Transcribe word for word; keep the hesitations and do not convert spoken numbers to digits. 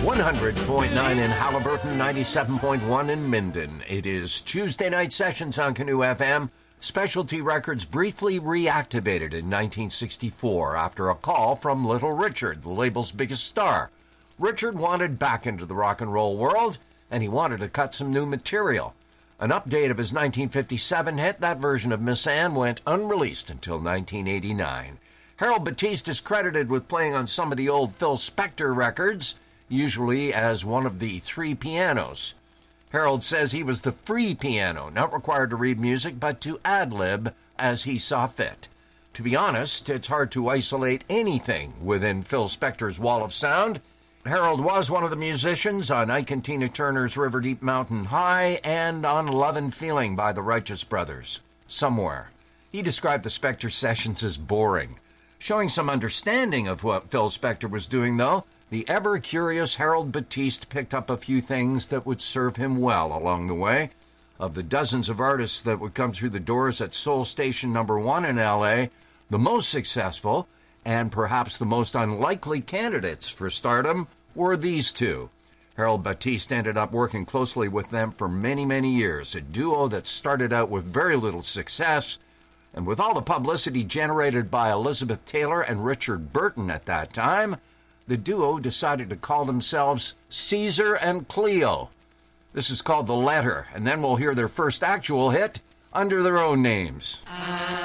one hundred point nine in Halliburton, ninety-seven point one in Minden. It is Tuesday night sessions on Canoe F M. Specialty Records briefly reactivated in nineteen sixty-four after a call from Little Richard, the label's biggest star. Richard wanted back into the rock and roll world, and he wanted to cut some new material. An update of his nineteen fifty-seven hit, that version of Miss Anne, went unreleased until nineteen eighty-nine. Harold Batiste is credited with playing on some of the old Phil Spector records, usually as one of the three pianos. Harold says he was the free piano, not required to read music, but to ad-lib as he saw fit. To be honest, it's hard to isolate anything within Phil Spector's wall of sound. Harold was one of the musicians on Ike and Tina Turner's River Deep Mountain High and on Love and Feeling by the Righteous Brothers, Somewhere. He described the Spector sessions as boring. Showing some understanding of what Phil Spector was doing, though, the ever-curious Harold Batiste picked up a few things that would serve him well along the way. Of the dozens of artists that would come through the doors at Soul Station number one in L A, the most successful, and perhaps the most unlikely candidates for stardom, were these two. Harold Batiste ended up working closely with them for many, many years, a duo that started out with very little success, and with all the publicity generated by Elizabeth Taylor and Richard Burton at that time, the duo decided to call themselves Caesar and Cleo. This is called The Letter, and then we'll hear their first actual hit under their own names.